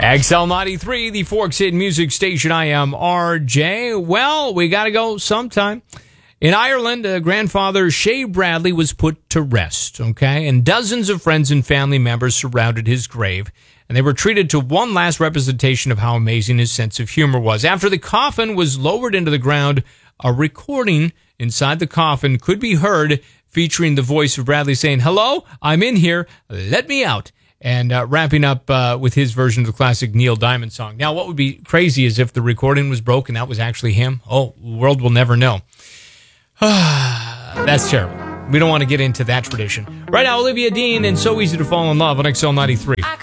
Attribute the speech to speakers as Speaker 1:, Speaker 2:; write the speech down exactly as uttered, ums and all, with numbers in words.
Speaker 1: X L ninety-three, the Forks Hit Music Station. I am R J. Well, we got to go sometime. In Ireland, uh, grandfather Shay Bradley was put to rest, okay? And dozens of friends and family members surrounded his grave, and they were treated to one last representation of how amazing his sense of humor was. After the coffin was lowered into the ground, a recording inside the coffin could be heard featuring the voice of Bradley saying, "Hello, I'm in here, let me out." And uh, wrapping up uh, with his version of the classic Neil Diamond song. Now, what would be crazy is if the recording was broke and that was actually him. Oh, the world will never know. That's terrible. We don't want to get into that tradition. Right now, Olivia Dean and So Easy to Fall in Love on X L ninety-three.